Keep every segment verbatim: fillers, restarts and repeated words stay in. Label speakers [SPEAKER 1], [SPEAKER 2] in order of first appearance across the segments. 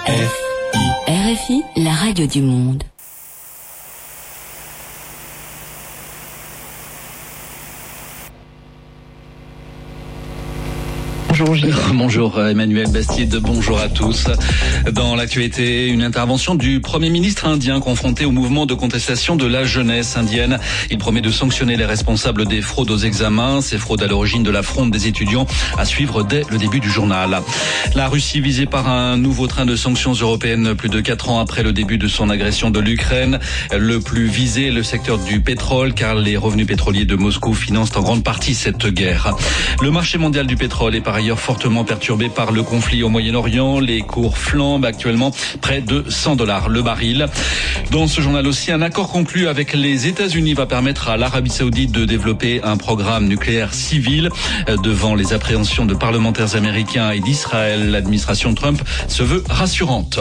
[SPEAKER 1] R F I, la radio du monde.
[SPEAKER 2] Bonjour Gilles. Bonjour Emmanuel Bastide, bonjour à tous. Dans l'actualité, une intervention du Premier ministre indien confronté au mouvement de contestation de la jeunesse indienne. Il promet de sanctionner les responsables des fraudes aux examens, ces fraudes à l'origine de la fronde des étudiants, à suivre dès le début du journal. La Russie visée par un nouveau train de sanctions européennes plus de quatre ans après le début de son agression de l'Ukraine. Le plus visé, le secteur du pétrole, car les revenus pétroliers de Moscou financent en grande partie cette guerre. Le marché mondial du pétrole est par ailleurs fortement perturbé par le conflit au Moyen-Orient. Les cours flambent actuellement près de cent dollars le baril. Dans ce journal aussi, un accord conclu avec les États-Unis va permettre à l'Arabie Saoudite de développer un programme nucléaire civil. Devant les appréhensions de parlementaires américains et d'Israël, l'administration Trump se veut rassurante.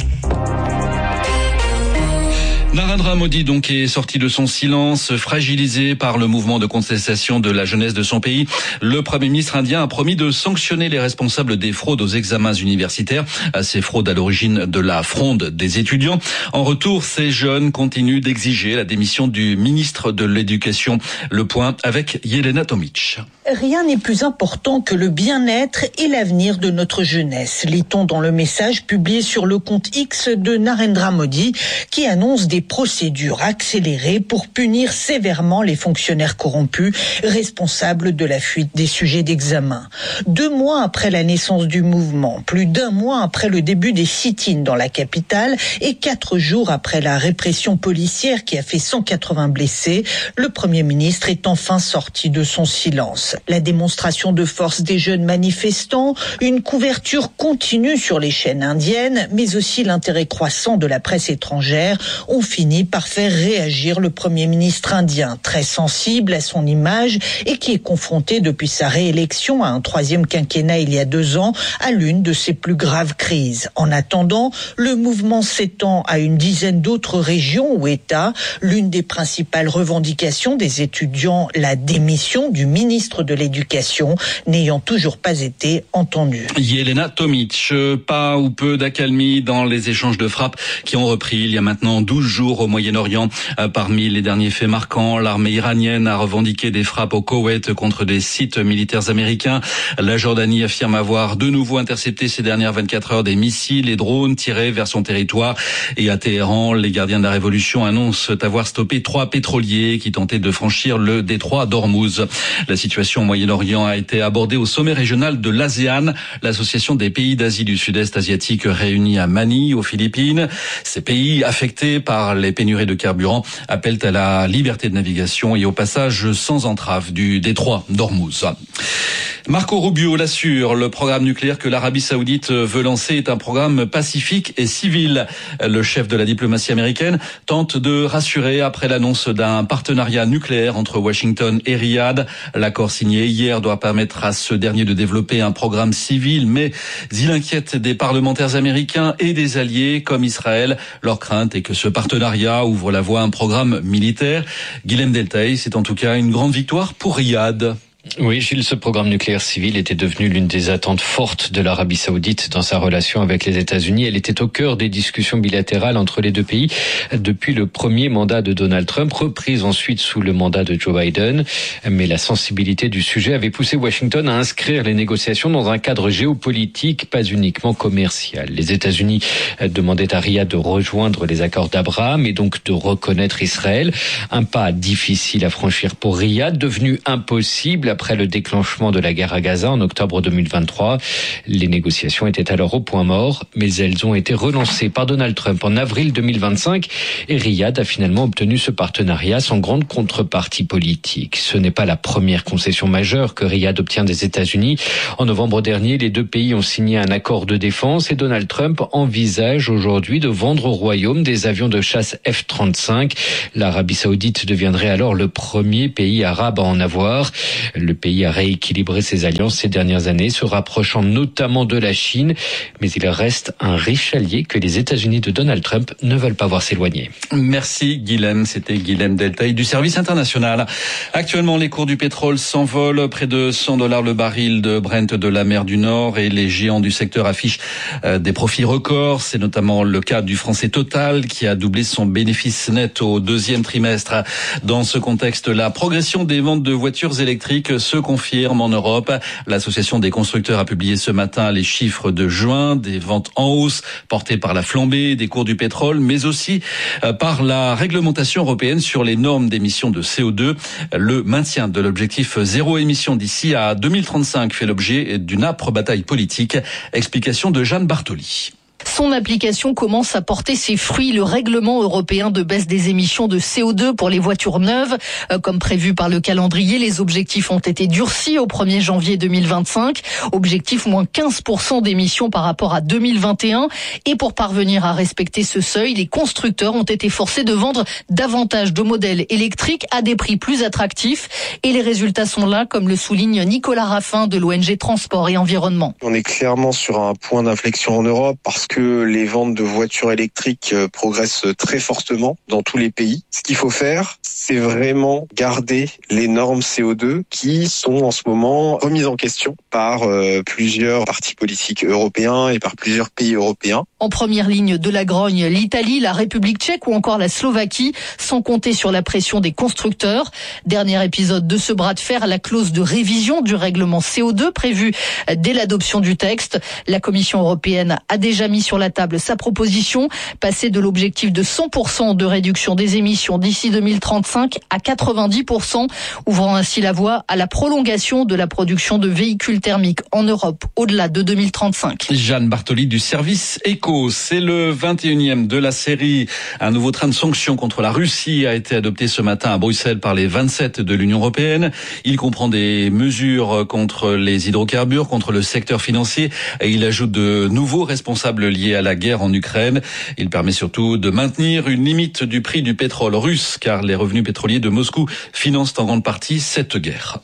[SPEAKER 2] Narendra Modi donc est sorti de son silence, fragilisé par le mouvement de contestation de la jeunesse de son pays. Le Premier ministre indien a promis de sanctionner les responsables des fraudes aux examens universitaires, ces fraudes à l'origine de la fronde des étudiants. En retour, ces jeunes continuent d'exiger la démission du ministre de l'Éducation. Le point avec Yelena Tomic.
[SPEAKER 3] Rien n'est plus important que le bien-être et l'avenir de notre jeunesse, lit-on dans le message publié sur le compte X de Narendra Modi, qui annonce des procédures accélérées pour punir sévèrement les fonctionnaires corrompus responsables de la fuite des sujets d'examen. Deux mois après la naissance du mouvement, plus d'un mois après le début des sit-ins dans la capitale et quatre jours après la répression policière qui a fait cent quatre-vingts blessés, le Premier ministre est enfin sorti de son silence. La démonstration de force des jeunes manifestants, une couverture continue sur les chaînes indiennes, mais aussi l'intérêt croissant de la presse étrangère ont fini par faire réagir le Premier ministre indien, très sensible à son image et qui est confronté depuis sa réélection à un troisième quinquennat il y a deux ans à l'une de ses plus graves crises. En attendant, le mouvement s'étend à une dizaine d'autres régions ou États. L'une des principales revendications des étudiants, la démission du ministre de l'Éducation, n'ayant toujours pas été entendue.
[SPEAKER 2] Yelena Tomic, pas ou peu d'accalmie dans les échanges de frappes qui ont repris il y a maintenant douze jours au Moyen-Orient. Parmi les derniers faits marquants, l'armée iranienne a revendiqué des frappes au Koweït contre des sites militaires américains. La Jordanie affirme avoir de nouveau intercepté ces dernières vingt-quatre heures des missiles et drones tirés vers son territoire. Et à Téhéran, les gardiens de la révolution annoncent avoir stoppé trois pétroliers qui tentaient de franchir le détroit d'Ormuz. La situation au Moyen-Orient a été abordée au sommet régional de l'ASEAN, l'association des pays d'Asie du Sud-Est asiatique réunis à Manille, aux Philippines. Ces pays affectés par les pénuries de carburant appellent à la liberté de navigation et au passage sans entrave du détroit d'Ormuz. Marco Rubio l'assure, le programme nucléaire que l'Arabie Saoudite veut lancer est un programme pacifique et civil. Le chef de la diplomatie américaine tente de rassurer après l'annonce d'un partenariat nucléaire entre Washington et Riyad. L'accord signé hier doit permettre à ce dernier de développer un programme civil, mais il inquiète des parlementaires américains et des alliés comme Israël. Leur crainte est que ce partenariat ouvre la voie à un programme militaire. Guilhem Deltaï, c'est en tout cas une grande victoire pour Riyad.
[SPEAKER 4] Oui, Gilles, ce programme nucléaire civil était devenu l'une des attentes fortes de l'Arabie Saoudite dans sa relation avec les États-Unis. Elle était au cœur des discussions bilatérales entre les deux pays depuis le premier mandat de Donald Trump, reprise ensuite sous le mandat de Joe Biden. Mais la sensibilité du sujet avait poussé Washington à inscrire les négociations dans un cadre géopolitique, pas uniquement commercial. Les États-Unis demandaient à Riyad de rejoindre les accords d'Abraham et donc de reconnaître Israël. Un pas difficile à franchir pour Riyad, devenu impossible après le déclenchement de la guerre à Gaza en octobre deux mille vingt-trois. Les négociations étaient alors au point mort, mais elles ont été relancées par Donald Trump en avril deux mille vingt-cinq et Riyad a finalement obtenu ce partenariat sans grande contrepartie politique. Ce n'est pas la première concession majeure que Riyad obtient des États-Unis. En novembre dernier, les deux pays ont signé un accord de défense et Donald Trump envisage aujourd'hui de vendre au Royaume des avions de chasse F trente-cinq. L'Arabie Saoudite deviendrait alors le premier pays arabe à en avoir. Le pays a rééquilibré ses alliances ces dernières années, se rapprochant notamment de la Chine, mais il reste un riche allié que les États-Unis de Donald Trump ne veulent pas voir s'éloigner.
[SPEAKER 2] Merci Guilhem, c'était Guilhem Deltaï du service international. Actuellement, les cours du pétrole s'envolent, près de cent dollars le baril de Brent de la mer du Nord, et les géants du secteur affichent des profits records. C'est notamment le cas du français Total qui a doublé son bénéfice net au deuxième trimestre. Dans ce contexte, la progression des ventes de voitures électriques se confirme en Europe. L'association des constructeurs a publié ce matin les chiffres de juin, des ventes en hausse portées par la flambée des cours du pétrole, mais aussi par la réglementation européenne sur les normes d'émissions de C O deux. Le maintien de l'objectif zéro émission d'ici à deux mille trente-cinq fait l'objet d'une âpre bataille politique. Explication de Jeanne Bartoli.
[SPEAKER 5] Son application commence à porter ses fruits. Le règlement européen de baisse des émissions de C O deux pour les voitures neuves, comme prévu par le calendrier, les objectifs ont été durcis au premier janvier deux mille vingt-cinq. Objectif moins quinze pour cent d'émissions par rapport à deux mille vingt et un. Et pour parvenir à respecter ce seuil, les constructeurs ont été forcés de vendre davantage de modèles électriques à des prix plus attractifs. Et les résultats sont là, comme le souligne Nicolas Raffin de l'O N G Transport et Environnement.
[SPEAKER 6] On est clairement sur un point d'inflexion en Europe parce que les ventes de voitures électriques progressent très fortement dans tous les pays. Ce qu'il faut faire, c'est vraiment garder les normes C O deux qui sont en ce moment remises en question par euh, plusieurs partis politiques européens et par plusieurs pays européens.
[SPEAKER 5] En première ligne de la grogne, l'Italie, la République tchèque ou encore la Slovaquie, sans compter sur la pression des constructeurs. Dernier épisode de ce bras de fer, la clause de révision du règlement C O deux prévue dès l'adoption du texte. La Commission européenne a déjà mis sur la table sa proposition, passer de l'objectif de cent pour cent de réduction des émissions d'ici deux mille trente-cinq à quatre-vingt-dix pour cent, ouvrant ainsi la voie à la prolongation de la production de véhicules thermiques en Europe au-delà de deux mille trente-cinq.
[SPEAKER 2] Jeanne Bartoli du service Éco. C'est le vingt et unième de la série. Un nouveau train de sanctions contre la Russie a été adopté ce matin à Bruxelles par les vingt-sept de l'Union européenne. Il comprend des mesures contre les hydrocarbures, contre le secteur financier, et il ajoute de nouveaux responsables liés à la guerre en Ukraine. Il permet surtout de maintenir une limite du prix du pétrole russe, car les revenus pétroliers de Moscou financent en grande partie cette guerre.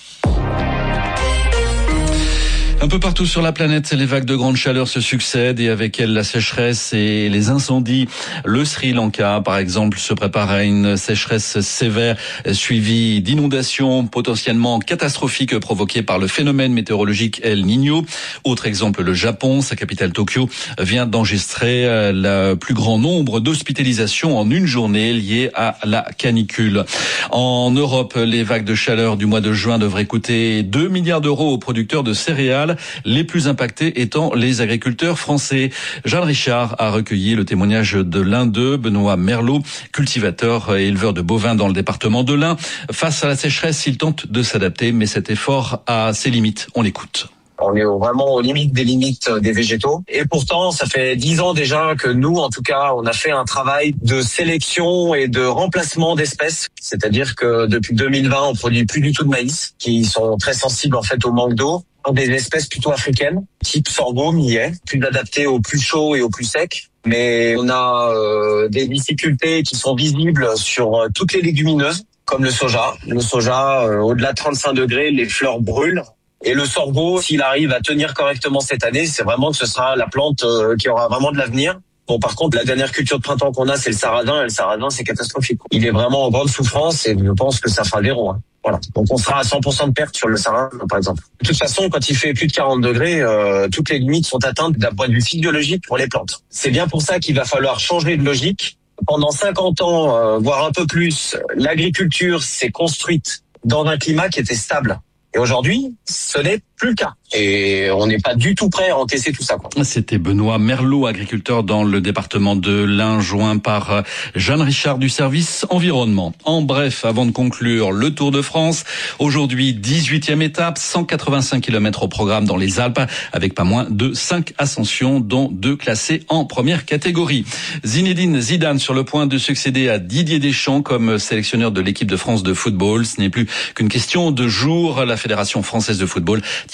[SPEAKER 2] Un peu partout sur la planète, les vagues de grande chaleur se succèdent et avec elles la sécheresse et les incendies. Le Sri Lanka, par exemple, se prépare à une sécheresse sévère suivie d'inondations potentiellement catastrophiques provoquées par le phénomène météorologique El Niño. Autre exemple, le Japon, sa capitale Tokyo, vient d'enregistrer le plus grand nombre d'hospitalisations en une journée liées à la canicule. En Europe, les vagues de chaleur du mois de juin devraient coûter deux milliards d'euros aux producteurs de céréales, les plus impactés étant les agriculteurs français. Jeanne Richard a recueilli le témoignage de l'un d'eux, Benoît Merlot, cultivateur et éleveur de bovins dans le département de l'Ain. Face à la sécheresse, il tente de s'adapter, mais cet effort a ses limites. On l'écoute.
[SPEAKER 7] On est vraiment aux limites des limites des végétaux. Et pourtant, ça fait dix ans déjà que nous, en tout cas, on a fait un travail de sélection et de remplacement d'espèces. C'est-à-dire que depuis deux mille vingt, on produit plus du tout de maïs, qui sont très sensibles en fait au manque d'eau. Des espèces plutôt africaines, type sorgho, millet, plus adaptées au plus chaud et au plus sec. Mais on a euh, des difficultés qui sont visibles sur euh, toutes les légumineuses, comme le soja. Le soja, euh, au-delà de trente-cinq degrés, les fleurs brûlent. Et le sorgho, s'il arrive à tenir correctement cette année, c'est vraiment que ce sera la plante euh, qui aura vraiment de l'avenir. Bon, par contre, la dernière culture de printemps qu'on a, c'est le sarrasin, et le sarrasin, c'est catastrophique. Il est vraiment en grande souffrance et je pense que ça fera zéro. Hein. Voilà. Donc on sera à cent pour cent de perte sur le sarrasin, par exemple. De toute façon, quand il fait plus de quarante degrés, euh, toutes les limites sont atteintes d'un point de vue physiologique pour les plantes. C'est bien pour ça qu'il va falloir changer de logique. Pendant cinquante ans, euh, voire un peu plus, l'agriculture s'est construite dans un climat qui était stable. Et aujourd'hui, ce n'est plus le cas. Et on n'est pas du tout prêt à encaisser tout ça, quoi.
[SPEAKER 2] C'était Benoît Merlot, agriculteur dans le département de l'Ain, joint par Jeanne Richard du service environnement. En bref, avant de conclure, le Tour de France. Aujourd'hui, dix-huitième étape, cent quatre-vingt-cinq kilomètres au programme dans les Alpes, avec pas moins de cinq ascensions, dont deux classées en première catégorie. Zinedine Zidane sur le point de succéder à Didier Deschamps comme sélectionneur de l'équipe de France de football. Ce n'est plus qu'une question de jours. La Fédération française de football tiendra une conférence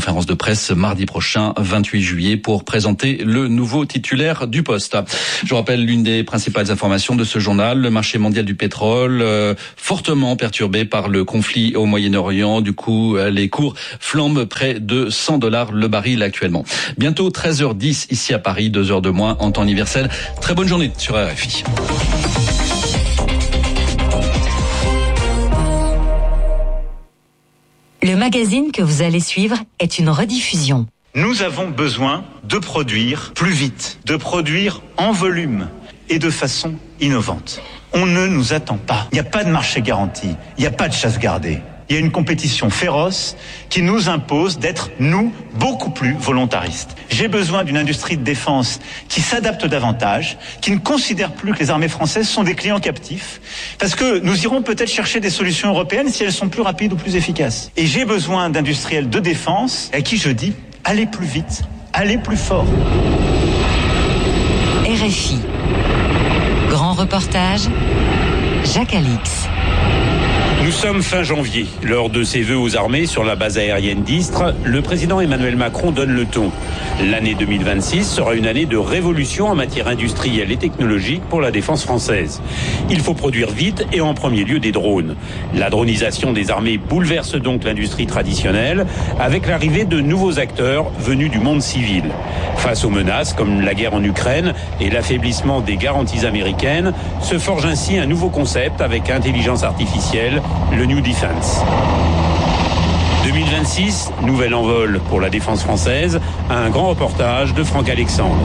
[SPEAKER 2] conférence de presse mardi prochain, vingt-huit juillet, pour présenter le nouveau titulaire du poste. Je vous rappelle l'une des principales informations de ce journal, le marché mondial du pétrole, euh, fortement perturbé par le conflit au Moyen-Orient. Du coup, les cours flambent près de cent dollars le baril actuellement. Bientôt treize heures dix ici à Paris, deux heures de moins en temps universel. Très bonne journée sur R F I.
[SPEAKER 1] Le magazine que vous allez suivre est une rediffusion.
[SPEAKER 8] Nous avons besoin de produire plus vite, de produire en volume et de façon innovante. On ne nous attend pas. Il n'y a pas de marché garanti. Il n'y a pas de chasse gardée. Il y a une compétition féroce qui nous impose d'être, nous, beaucoup plus volontaristes. J'ai besoin d'une industrie de défense qui s'adapte davantage, qui ne considère plus que les armées françaises sont des clients captifs, parce que nous irons peut-être chercher des solutions européennes si elles sont plus rapides ou plus efficaces. Et j'ai besoin d'industriels de défense à qui je dis, allez plus vite, allez plus fort.
[SPEAKER 1] R F I. Grand reportage, Jacques Alix.
[SPEAKER 9] Nous sommes fin janvier. Lors de ses vœux aux armées sur la base aérienne d'Istres, le président Emmanuel Macron donne le ton. L'année deux mille vingt-six sera une année de révolution en matière industrielle et technologique pour la défense française. Il faut produire vite et en premier lieu des drones. La dronisation des armées bouleverse donc l'industrie traditionnelle avec l'arrivée de nouveaux acteurs venus du monde civil. Face aux menaces comme la guerre en Ukraine et l'affaiblissement des garanties américaines, se forge ainsi un nouveau concept avec intelligence artificielle, le New Defense. deux mille vingt-six, nouvel envol pour la défense française, un grand reportage de Franck Alexandre.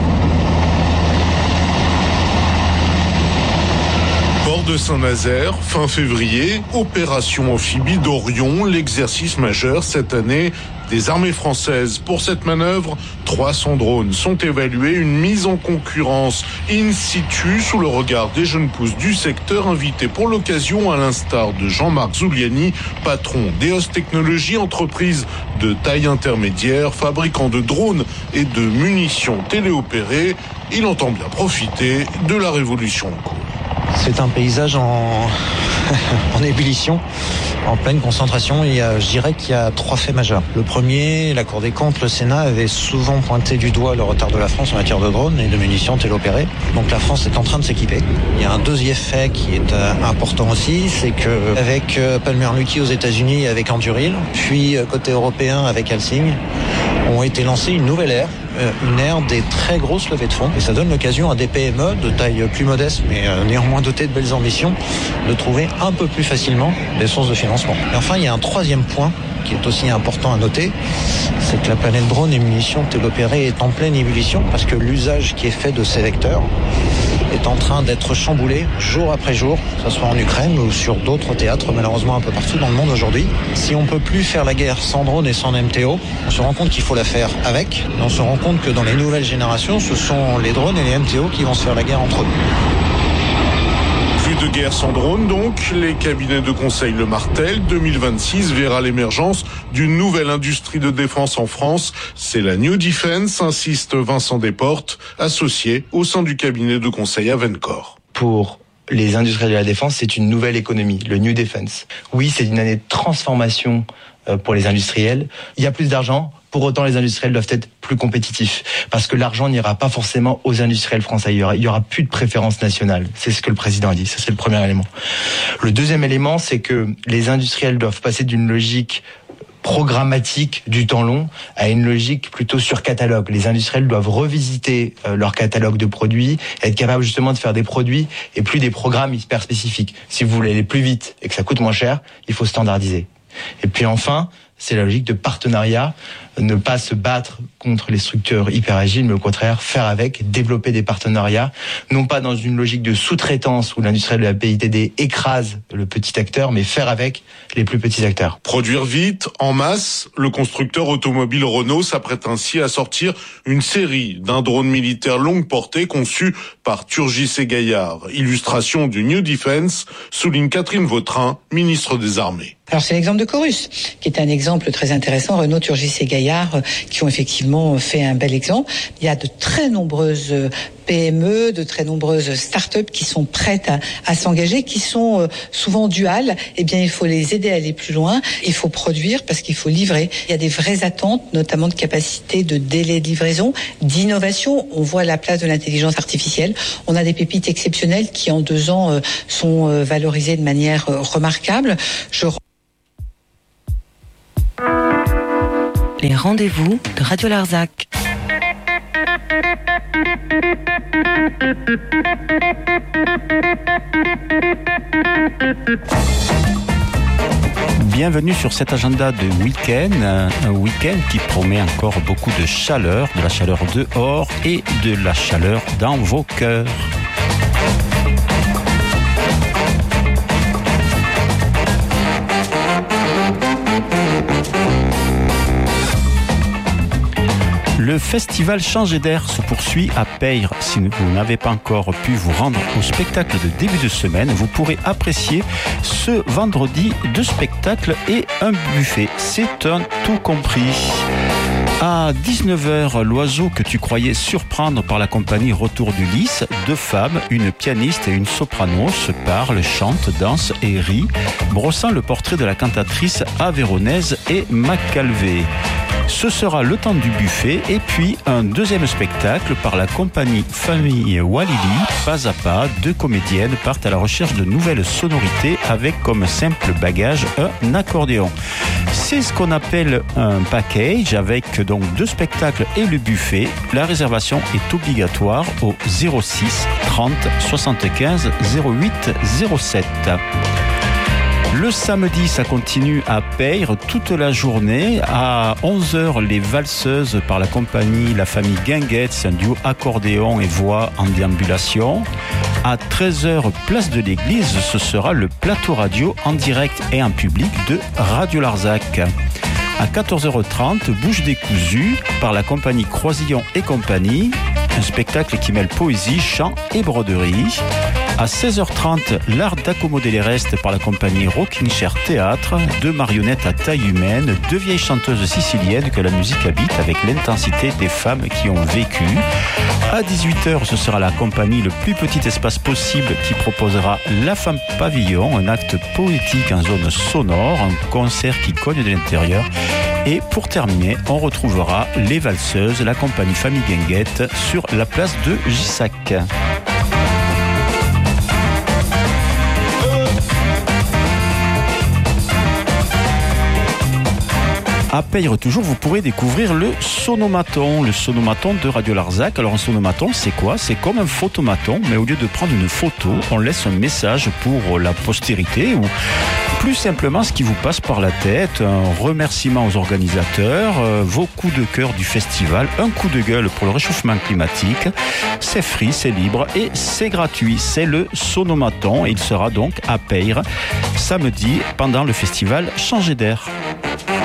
[SPEAKER 10] Port de Saint-Nazaire, fin février, opération amphibie d'Orion, l'exercice majeur cette année des armées françaises. Pour cette manœuvre, trois cents drones sont évalués, une mise en concurrence in situ sous le regard des jeunes pousses du secteur invités pour l'occasion, à l'instar de Jean-Marc Zuliani, patron d'Eos Technologies, entreprise de taille intermédiaire, fabricant de drones et de munitions téléopérées. Il entend bien profiter de la révolution en cours.
[SPEAKER 11] C'est un paysage en, en ébullition, en pleine concentration. Il y a, je dirais qu'il y a trois faits majeurs. Le premier, la Cour des comptes, le Sénat avait souvent pointé du doigt le retard de la France en matière de drones et de munitions téléopérées. Donc la France est en train de s'équiper. Il y a un deuxième fait qui est euh, important aussi, c'est que avec euh, Palmer-Luckey aux États-Unis, avec Anduril, puis euh, côté européen avec Helsing, ont été lancées une nouvelle ère, euh, une ère des très grosses levées de fonds. Et ça donne l'occasion à des P M E de taille plus modeste, mais euh, néanmoins dotées de belles ambitions, de trouver un peu plus facilement des sources de financement. Et enfin, il y a un troisième point qui est aussi important à noter, c'est que la planète drone et munitions téléopérées est en pleine ébullition parce que l'usage qui est fait de ces vecteurs est en train d'être chamboulé jour après jour, que ce soit en Ukraine ou sur d'autres théâtres, malheureusement un peu partout dans le monde aujourd'hui. Si on peut plus faire la guerre sans drone et sans M T O, on se rend compte qu'il faut la faire avec, et on se rend compte que dans les nouvelles générations, ce sont les drones et les M T O qui vont se faire la guerre entre eux.
[SPEAKER 10] De guerre sans drone donc, les cabinets de conseil le martèlent, deux mille vingt-six verra l'émergence d'une nouvelle industrie de défense en France. C'est la New Defense, insiste Vincent Desportes, associé au sein du cabinet de conseil Avencore.
[SPEAKER 12] Pour les industriels de la défense, c'est une nouvelle économie, le New Defense. Oui, c'est une année de transformation pour les industriels. Il y a plus d'argent. Pour autant, les industriels doivent être plus compétitifs parce que l'argent n'ira pas forcément aux industriels français. Il y aura, il y aura plus de préférence nationale. C'est ce que le président a dit. Ça, c'est le premier élément. Le deuxième élément, c'est que les industriels doivent passer d'une logique programmatique du temps long à une logique plutôt sur catalogue. Les industriels doivent revisiter euh, leur catalogue de produits, être capables justement de faire des produits et plus des programmes hyper spécifiques. Si vous voulez aller plus vite et que ça coûte moins cher, il faut standardiser. Et puis enfin, c'est la logique de partenariat, ne pas se battre contre les structures hyper agiles, mais au contraire faire avec, développer des partenariats, non pas dans une logique de sous-traitance où l'industriel de la P I T D écrase le petit acteur, mais faire avec les plus petits acteurs.
[SPEAKER 10] Produire vite, en masse, le constructeur automobile Renault s'apprête ainsi à sortir une série d'un drone militaire longue portée conçu par Turgis et Gaillard. Illustration du New Defense, souligne Catherine Vautrin, ministre des Armées.
[SPEAKER 13] Alors c'est l'exemple de Chorus, qui est un exemple très intéressant. Renault, Turgis et Gaillard, qui ont effectivement fait un bel exemple. Il y a de très nombreuses P M E, de très nombreuses start-up qui sont prêtes à, à s'engager, qui sont souvent duales. Eh bien, il faut les aider à aller plus loin. Il faut produire parce qu'il faut livrer. Il y a des vraies attentes, notamment de capacité, de délai de livraison, d'innovation. On voit la place de l'intelligence artificielle. On a des pépites exceptionnelles qui, en deux ans, sont valorisées de manière remarquable. Je
[SPEAKER 14] Les rendez-vous de Radio Larzac.
[SPEAKER 15] Bienvenue sur cet agenda de week-end, un week-end qui promet encore beaucoup de chaleur, de la chaleur dehors et de la chaleur dans vos cœurs. Le festival Changer d'air se poursuit à Peyre. Si vous n'avez pas encore pu vous rendre au spectacle de début de semaine, vous pourrez apprécier ce vendredi deux spectacles et un buffet. C'est un tout compris. À dix-neuf heures, l'oiseau que tu croyais surprendre par la compagnie Retour d'Ulysse, deux femmes, une pianiste et une soprano, se parlent, chantent, dansent et rient, brossant le portrait de la cantatrice avéronaise et Macalvé. Ce sera le temps du buffet et puis un deuxième spectacle par la compagnie Famille Walili. Pas à pas, deux comédiennes partent à la recherche de nouvelles sonorités avec comme simple bagage un accordéon. C'est ce qu'on appelle un package avec donc deux spectacles et le buffet. La réservation est obligatoire au zéro six trente soixante-quinze zéro huit zéro sept. Le samedi, ça continue à Peyre toute la journée. À onze heures, les valseuses par la compagnie La Famille Guinguette, c'est un duo accordéon et voix en déambulation. À treize heures, place de l'église, ce sera le plateau radio en direct et en public de Radio Larzac. À quatorze heures trente, Bouche décousue par la compagnie Croisillon et compagnie. Un spectacle qui mêle poésie, chant et broderie. À seize heures trente, l'art d'accommoder les restes par la compagnie Rocking Chair Théâtre, deux marionnettes à taille humaine, deux vieilles chanteuses siciliennes que la musique habite avec l'intensité des femmes qui ont vécu. À dix-huit heures, ce sera la compagnie Le Plus Petit Espace Possible qui proposera La Femme Pavillon, un acte poétique en zone sonore, un concert qui cogne de l'intérieur. Et pour terminer, on retrouvera les valseuses, la compagnie Famille Guinguette sur la place de Gissac. À Peyre toujours, vous pourrez découvrir le sonomaton, le sonomaton de Radio Larzac. Alors un sonomaton, c'est quoi? C'est comme un photomaton, mais au lieu de prendre une photo, on laisse un message pour la postérité ou plus simplement ce qui vous passe par la tête, un remerciement aux organisateurs, euh, vos coups de cœur du festival, un coup de gueule pour le réchauffement climatique. C'est free, c'est libre et c'est gratuit. C'est le sonomaton et il sera donc à Peyre samedi pendant le festival Changer d'air.